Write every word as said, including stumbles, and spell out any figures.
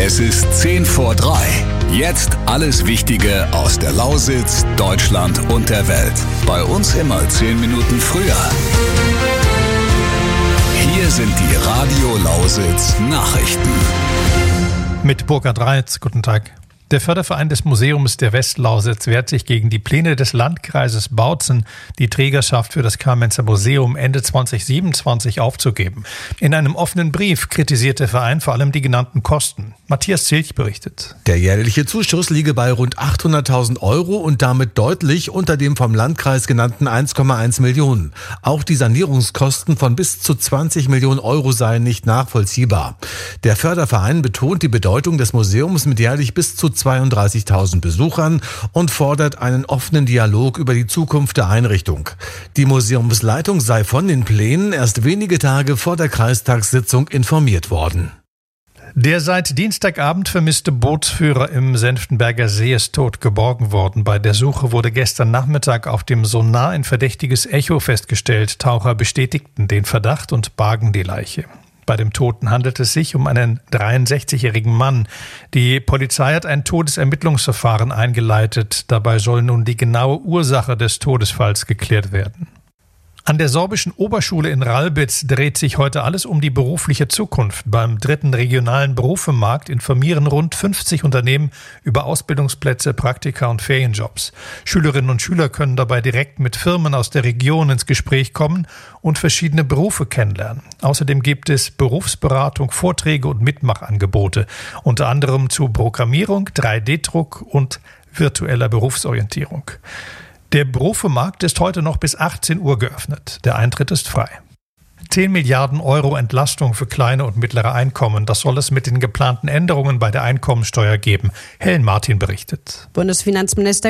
Es ist zehn vor drei. Jetzt alles Wichtige aus der Lausitz, Deutschland und der Welt. Bei uns immer zehn Minuten früher. Hier sind die Radio Lausitz Nachrichten. Mit Burkhard Reitz, guten Tag. Der Förderverein des Museums der Westlausitz wehrt sich gegen die Pläne des Landkreises Bautzen, die Trägerschaft für das Kamenzer Museum Ende zwanzig siebenundzwanzig aufzugeben. In einem offenen Brief kritisiert der Verein vor allem die genannten Kosten. Matthias Zilch berichtet. Der jährliche Zuschuss liege bei rund achthunderttausend Euro und damit deutlich unter dem vom Landkreis genannten eins Komma eins Millionen. Auch die Sanierungskosten von bis zu zwanzig Millionen Euro seien nicht nachvollziehbar. Der Förderverein betont die Bedeutung des Museums mit jährlich bis zu zweiunddreißigtausend Besuchern und fordert einen offenen Dialog über die Zukunft der Einrichtung. Die Museumsleitung sei von den Plänen erst wenige Tage vor der Kreistagssitzung informiert worden. Der seit Dienstagabend vermisste Bootsführer im Senftenberger See ist tot geborgen worden. Bei der Suche wurde gestern Nachmittag auf dem Sonar ein verdächtiges Echo festgestellt. Taucher bestätigten den Verdacht und bargen die Leiche. Bei dem Toten handelt es sich um einen dreiundsechzigjährigen Mann. Die Polizei hat ein Todesermittlungsverfahren eingeleitet. Dabei soll nun die genaue Ursache des Todesfalls geklärt werden. An der Sorbischen Oberschule in Ralbitz dreht sich heute alles um die berufliche Zukunft. Beim dritten regionalen Berufemarkt informieren rund fünfzig Unternehmen über Ausbildungsplätze, Praktika und Ferienjobs. Schülerinnen und Schüler können dabei direkt mit Firmen aus der Region ins Gespräch kommen und verschiedene Berufe kennenlernen. Außerdem gibt es Berufsberatung, Vorträge und Mitmachangebote, unter anderem zu Programmierung, drei D Druck und virtueller Berufsorientierung. Der Berufemarkt ist heute noch bis achtzehn Uhr geöffnet. Der Eintritt ist frei. zehn Milliarden Euro Entlastung für kleine und mittlere Einkommen. Das soll es mit den geplanten Änderungen bei der Einkommensteuer geben. Helen Martin berichtet. Bundesfinanzminister